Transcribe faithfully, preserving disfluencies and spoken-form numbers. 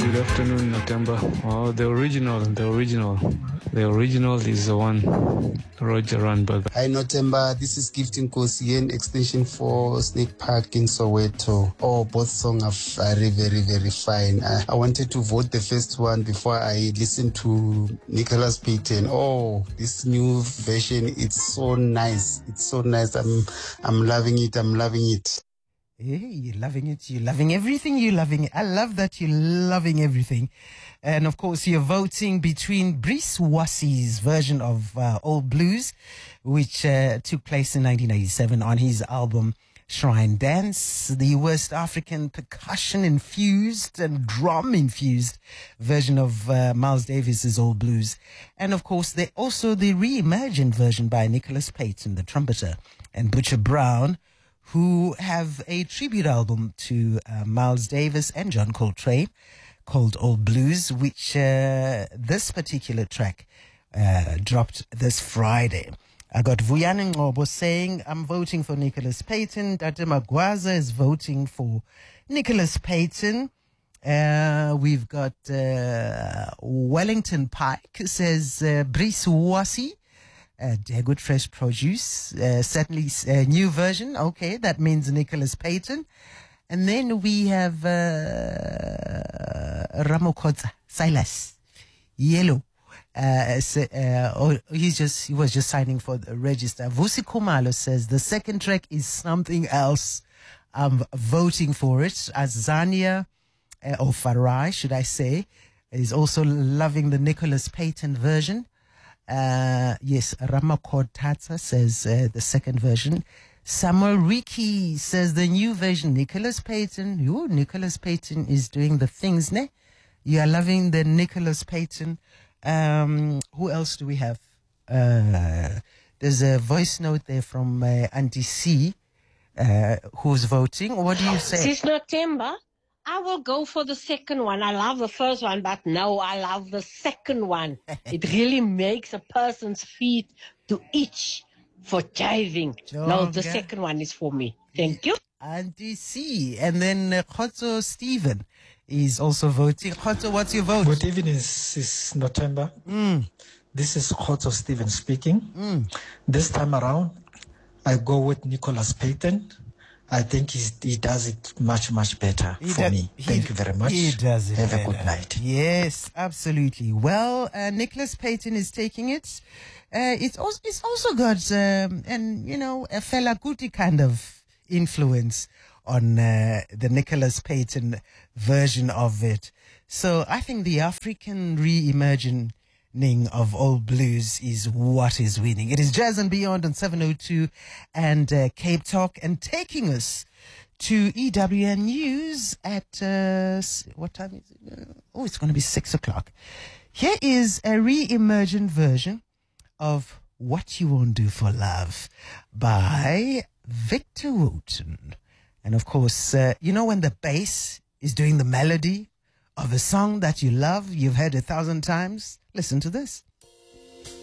Good afternoon, Natemba. Wow, the original, the original, the original is the one, Roger Runberg. Hi, Natemba. This is Gifting Kosien, extension for Snake Park in Soweto. Oh, both songs are very, very, very fine. I, I wanted to vote the first one before I listened to Nicholas Payton. Oh, this new version, it's so nice. It's so nice. I'm, I'm loving it. I'm loving it. Hey, you're loving it. You're loving everything. You're loving it. I love that you're loving everything. And of course, you're voting between Brice Wassi's version of uh, Old Blues, which uh, took place in nineteen eighty-seven on his album Shrine Dance, the West African percussion-infused and drum-infused version of uh, Miles Davis's Old Blues. And of course, they also the reimagined version by Nicholas Payton, the trumpeter, and Butcher Brown, who have a tribute album to uh, Miles Davis and John Coltrane called Old Blues, which uh, this particular track uh, dropped this Friday. I got Vuyani Ngobo saying, I'm voting for Nicholas Payton. Tate Magwaza is voting for Nicholas Payton. Uh, we've got uh, Wellington Pike says uh, Brice Wassi. Uh, Dagwood Fresh Produce, uh, certainly a new version. Okay, that means Nicholas Payton. And then we have uh, Ramokota Silas, Yellow. Uh, so, uh, oh, he's just he was just signing for the register. Vusi Kumalo says the second track is something else. I'm voting for it. Azania uh, or Farai, should I say, is also loving the Nicholas Payton version. Uh, yes, Ramakotata says uh, the second version. Samuel Riki says the new version. Nicholas Payton. Yo, Nicholas Payton is doing the things, ne? You are loving the Nicholas Payton. Um, who else do we have? Uh, there's a voice note there from uh, Auntie C, uh, who's voting. What do you say? Since November, I will go for the second one. I love the first one, but no, I love the second one. It really makes a person's feet to itch for jiving. No, the second one is for me. Thank you. Auntie C. And then uh, Khotso Stephen is also voting. Khotso, what's your vote? Good evening, Sis November. Mm. This is Khotso Stephen speaking. Mm. This time around, I go with Nicholas Payton. I think he's, he does it much, much better He for do- me. he- Thank you very much. He does it Have better. a good night. Yes, absolutely. Well, uh, Nicholas Payton is taking it. Uh, it's also it's also got um, and you know a Fela Kuti kind of influence on uh, the Nicholas Payton version of it. So I think the African re-emerging of Old Blues is what is winning. It is Jazz and Beyond on seven oh two and uh, Cape Talk, and taking us to E W N News at, uh, s- what time is it? Oh, it's going to be six o'clock. Here is a re-emergent version of What You Won't Do for Love by Victor Wooten. And of course, uh, you know when the bass is doing the melody of a song that you love, you've heard a thousand times? Listen to this.